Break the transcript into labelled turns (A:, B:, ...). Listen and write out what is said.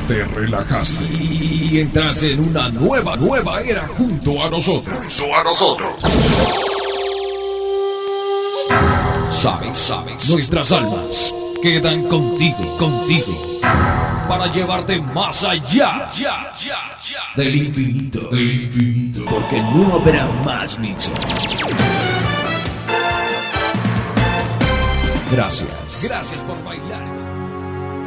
A: te relajaste y entraste en una nueva era junto a nosotros. Sabes, nuestras almas quedan contigo, para llevarte más allá del infinito, porque no habrá más mixes. Gracias por bailar.